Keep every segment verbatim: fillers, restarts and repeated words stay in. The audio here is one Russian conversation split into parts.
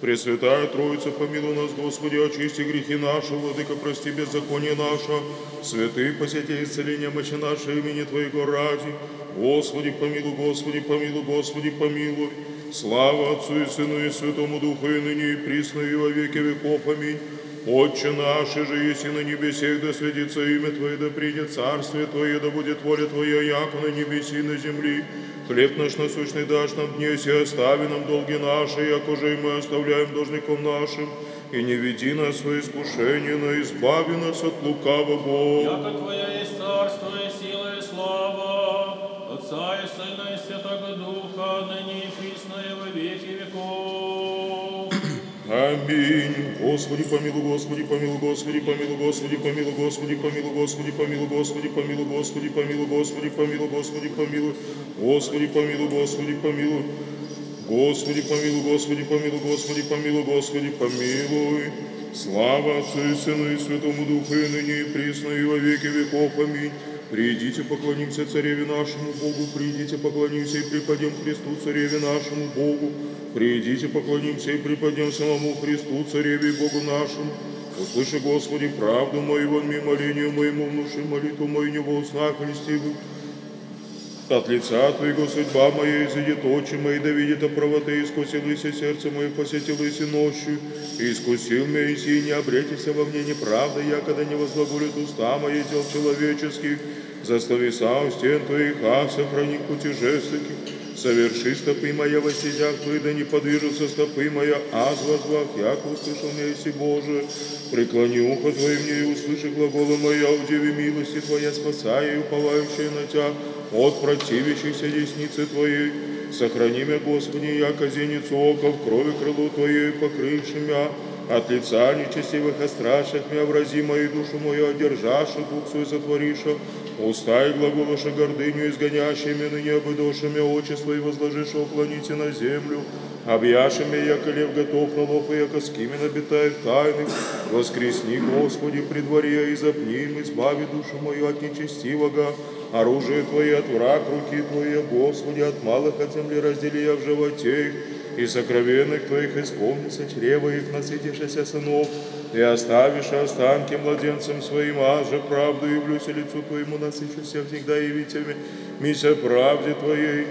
Пресвятая Троица, помилуй нас, Господи, очисти грехи наши, Владыка, прости беззаконие наше, святые, посети исцеление мощи нашей имени Твоего ради. Господи, помилуй, Господи, помилуй, Господи, помилуй. Слава Отцу и Сыну и Святому Духу, и ныне и присно, и во веки веков. Аминь. Отче наш, же еси на небесех, да святится имя Твое, да придет царствие Твое, да будет воля Твоя, яко на небеси и на земли. Хлеб наш насущный дашь нам днесь, и остави нам долги наши, яко же и мы оставляем должником нашим. И не веди нас в искушение, но избави нас от лукавого. Яко Твоя есть царство, и сила, и слава, Отца и Сына, и Святого Духа, ныне и присно, и во веки веков. Аминь. Господи, помилуй, Господи, помилуй, Господи, помилуй, Господи, помилуй, Господи, помилуй, Господи, помилуй, Господи, помилуй, Господи, помилуй, Господи, помилуй, Господи, помилуй, Господи, помилуй, Господи, помилуй, Господи, помилуй, Господи, помилуй, Господи, помилуй, Господи, помилуй. Слава Отцу и Сыну и Святому Духу, и ныне и присно, и во веки веков. Аминь. Придите, поклонимся Цареве нашему Богу, придите, поклонимся и преподем Христу, Цареве нашему Богу. Придите, поклонимся и преподем самому Христу, Цареве и Богу нашему. Услыши, Господи, правду мою, вонми молению моему, внуши молитву мою, не во снах льстивых. От лица Твоего судьба моя изыдет, очи мои, да видит о правоты, искусилось сердце мое, посетилось и ночью, и искусил меня, и сии не обретися во мне неправда, якогда не возглаголит уста мои дел человеческих, застави сам стен Твоих, а сохрани пути жестоких, соверши стопы моя во стезях Твоих, да не подвижутся стопы моя, аз возвах, яко услышал меня, еси Боже, преклони ухо Твое мне и услыши глаголы моя, удиви милости Твоя, спасая и уповающая на Тя, от противящихся десницы Твоей. Сохрани меня, Господи, яко зеницу ока в крови крылу Твоей покрывши меня, от лица нечестивых остраших меня, врази мою душу мою, одержаши, дух свой сотвориша, уста и глаголоша гордыню, изгонящими ныне обыдошими очи свои, возложишь, уклоните на землю, объяшими, яко лев готов на лов, и яко скимен обитает тайных, воскресни, Господи, при дворе, и запни им, избави душу мою от нечестивого, оружие Твое от враг руки Твоей, Господи, от малых от земли раздели я в животе их, и сокровенных Твоих исполнится чрево их, насытишься сынов, и оставишь останки младенцам своим, а же правду явлюсь лицу Твоему, насыщуся всегда явителями, мися правде Твоей.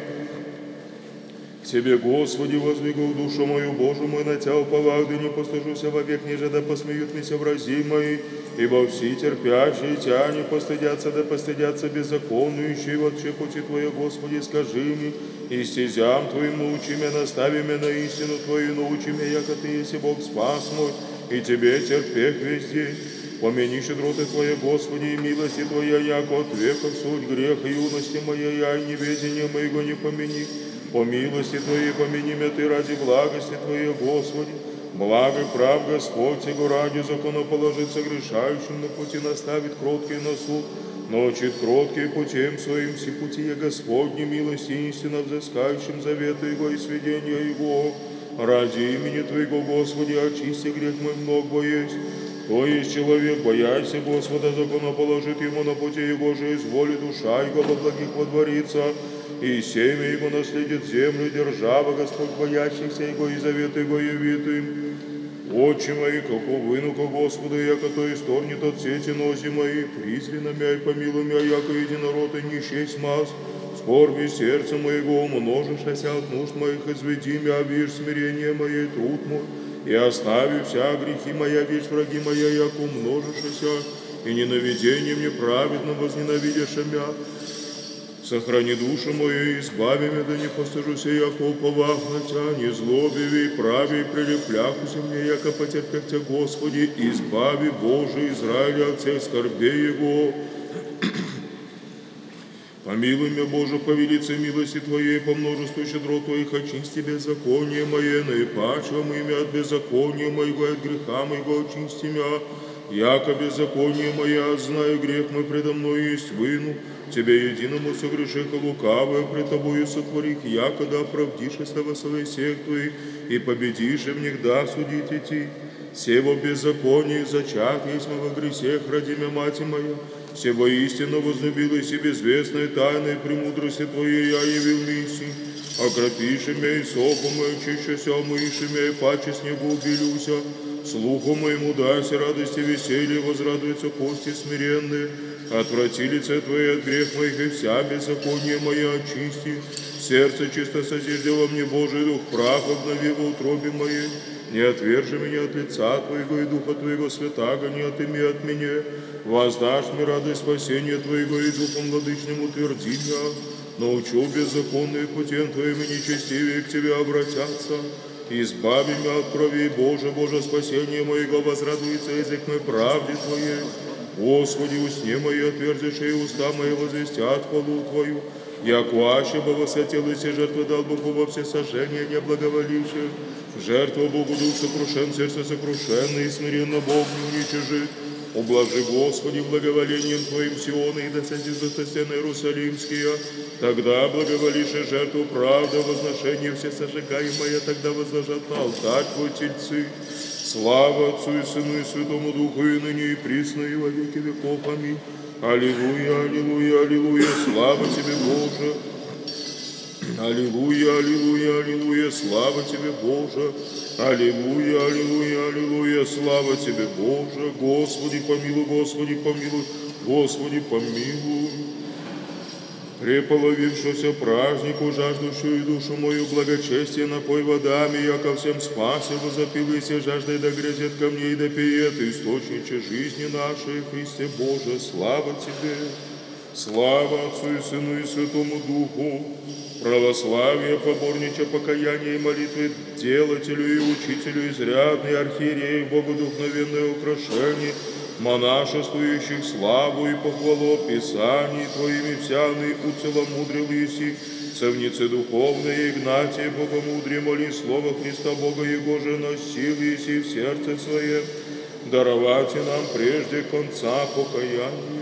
К Тебе, Господи, воздвигал душу мою, Божию мой, на Тя уповах, да не постыжуся вовек, ниже да посмеют меня врази мои, ибо все терпящие Тя не постыдятся, да постыдятся беззаконующие в отче пути Твоя, Господи, скажи мне, и стезям Твоим научи меня, настави меня на истину Твою, научи меня, яко Ты еси Бог спас мой, и Тебе терпех весь день. Помяни щедроты Твоя, Господи, и милости Твоя, яко от века суть греха юности моей, я и неведение моего не помяни. По милости Твоей помяни меня Ты ради благости Твоей, Господи. Благо и прав Господь, Его ради законоположит согрешающим на пути, наставит кроткий на суд, научит кроткий путем своим, все пути я Господни, милости истинно взыскающим завета Его и сведения Его. Ради имени Твоего, Господи, очисти грех мой много есть. То есть человек, боясь Господа, законоположит ему на пути Его же, изволи душа Его во благих водворится, и семя Его наследит землю, держава Господь боящихся Его, и завет Его явит им. Отче мои, како вынука Господа, яко то исторнет от сети носи мои, призри на мя и помилуй мя, яко единород и не шесть маз, скорби сердца моего умножишася от нужд моих, изведи мя, вишь смирение мое, труд мой, и остави вся грехи моя, вишь враги моя, яко умножишася, и ненавидением неправедно возненавидишь мя. Сохрани душу мою, избави меня, да не постыжуся, яко уповах на Тя, не злобиви, и прави, и прилепляхуся мне, яко потерпех Тя, Господи, избави, Боже, Израиля от всех скорбей Его. Помилуй меня, Боже, по велице милости Твоей, по множеству щедрот Твоих, очисти беззаконие мое, наипачивам имя от беззакония моего, от греха моего очисти меня. Яко беззаконие мое, знаю, грех мой предо мной есть выну, Тебе единому согрешиха лукавое, пред Тобою сотворих, яко да оправдишься во совестях Твоих, и победишь в них, да судить идти. Сего беззаконие зачат есть мы во грехах, ради мя мати моя, сего истинно возлюбилась и безвестной тайной премудрости Твоей я явил миссии. окропиши мя и сопом и очищася, омыши мя и паче снегу убелюся, слуху моему дайся радости веселье, возрадуются кости смиренные, отврати лице Твое от грех моих и вся беззаконие мое очисти, сердце чисто созижди во мне, Божий Дух, прах обнови во утробе моей, не отвержи меня от лица Твоего и Духа Твоего святаго, не отыми от меня, воздашь мне радость спасения Твоего и Духом владычным утверди меня, научу беззаконные путем Твоими нечестивее к Тебе обратятся, избави меня от крови, Боже, Боже, спасение моего, возрадуется язык мой правде Твоей. Господи, усне мои отверзишь, и уста мои возвестят хвалу Твою. Яко аще бы восхотелось и жертвы дал Богу во все сожжения не благоволивших. Жертва Богу дух сокрушен, сердце сокрушенное, и смиренно Бог не уничижит. Ублажи, Господи, благоволением Твоим Сиона, и досадится стены Иерусалимские. Тогда благоволишь и жертву правда, возношение все сожигаемое, тогда возложат на алтарь Твой тельцы. Слава Отцу и Сыну и Святому Духу, и ныне и присно, и во веки веков. Аминь. Аллилуйя, аллилуйя, аллилуйя, слава Тебе, Боже. Аллилуйя, аллилуйя, аллилуйя, слава Тебе, Боже. Аллилуйя, аллилуйя, аллилуйя, слава Тебе, Боже. Господи, помилуй, Господи, помилуй, Господи, помилуй. Преполовившуюся празднику, жаждущую душу мою благочестие, напой водами, яко всем спасе, возопилися жаждой да грязет ко мне и да пиет, источниче жизни нашей, Христе Боже, слава Тебе. Слава Отцу и Сыну и Святому Духу, православие, поборнича, покаяние и молитвы, делателю и учителю, изрядный архиерею, богодухновенное украшение, монашествующих славу и похвалу Писаний Твоими всяны уцеломудрил Иси, цевницы духовные, Игнатия, Богомудрие, моли Слово Христа Бога Его же носил Иси в сердце Своем, даровайте нам прежде конца покаяния.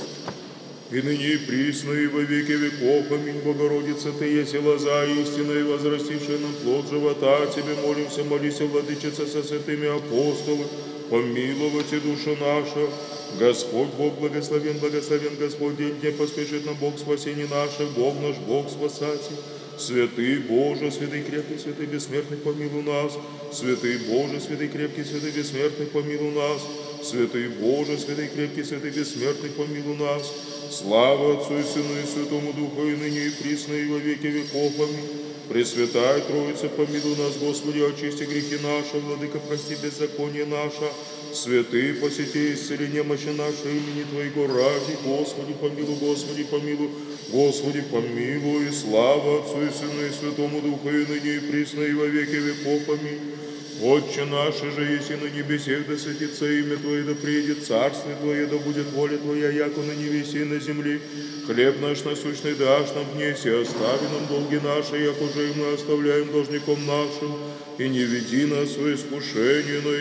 И ныне и присно, и во веки веков. Аминь. Богородица, Ты есть лоза истинная, возрастившая нам плод живота. Тебе молимся, молися, Владычица, со святыми апостолами, помиловать и душу нашу. Господь Бог благословен, благословен Господь, день дня поспешит на Бог спасение наше, Бог наш, Бог спасатель. Святый Боже, святый крепкий, святый бессмертный, помилуй нас. Святый Боже, святый крепкий, святый бессмертный, помилуй нас. Святый Боже, святый крепкий, святый бессмертный, помилуй нас. Слава Отцу и Сыну и Святому Духу, и ныне и присно, и во веки веков. Аминь. Пресвятая Троица, помилуй нас, Господи, очисти грехи наши, Владыка, прости беззаконие наше. Святые, посети исцели немощи наши, имени Твоего ради. Господи, помилуй, Господи, помилуй, Господи, помилуй. Слава Отцу и Сыну и Святому Духу, и ныне и присно, и во веки веков. Аминь. Отче наш, же еси на небесех, да святится имя Твое, да приедет царствие Твое, да будет воля Твоя, яко на небесе и на земле. Хлеб наш насущный дашь нам днесь, и остави нам долги наши, як уже и мы оставляем должником нашим. И не веди нас в искушение, но